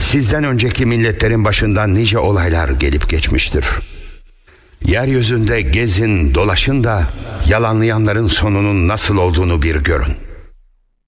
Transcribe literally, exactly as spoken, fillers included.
Sizden önceki milletlerin başından nice olaylar gelip geçmiştir. Yeryüzünde gezin, dolaşın da yalanlayanların sonunun nasıl olduğunu bir görün.